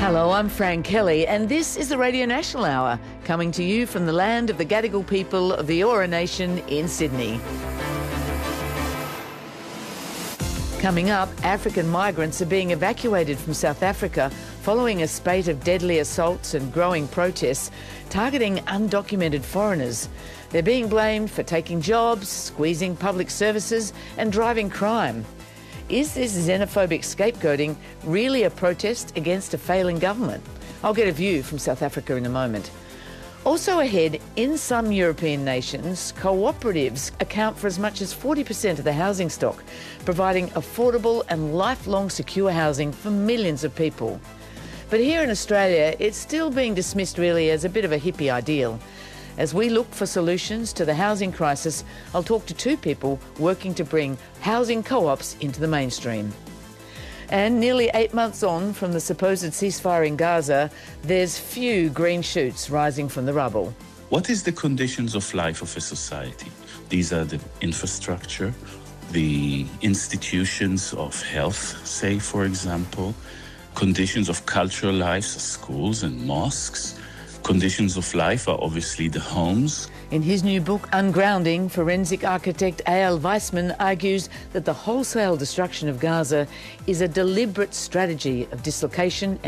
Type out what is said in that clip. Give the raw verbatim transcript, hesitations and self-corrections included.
Hello, I'm Fran Kelly, and this is the Radio National Hour, coming to you from the land of the Gadigal people of the Eora Nation in Sydney. Coming up, African migrants are being evacuated from South Africa following a spate of deadly assaults and growing protests targeting undocumented foreigners. They're being blamed for taking jobs, squeezing public services and driving crime. Is this xenophobic scapegoating really a protest against a failing government? I'll get a view from South Africa in a moment. Also ahead, in some European nations, cooperatives account for as much as forty percent of the housing stock, providing affordable and lifelong secure housing for millions of people. But here in Australia, it's still being dismissed really as a bit of a hippie ideal. As we look for solutions to the housing crisis, I'll talk to two people working to bring housing co-ops into the mainstream. And nearly eight months on from the supposed ceasefire in Gaza, there's few green shoots rising from the rubble. What is the conditions of life of a society? These are the infrastructure, the institutions of health, say, for example, conditions of cultural lives, schools and mosques. Conditions of life are obviously the homes. In his new book, Ungrounding, forensic architect A L Weissman argues that the wholesale destruction of Gaza is a deliberate strategy of dislocation